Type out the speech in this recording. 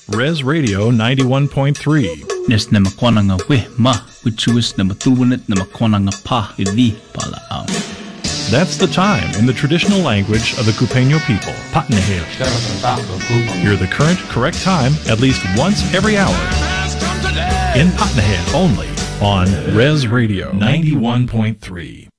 Res Radio 91.3. Nes na makwana nga we ma wichuis na matuwinit na makwana nga pa idi pala ang. That's the time in the traditional language of the Cupeño people, Patnahel. Hear the current, correct time at least once every hour. In Patnahel only on Res Radio 91.3.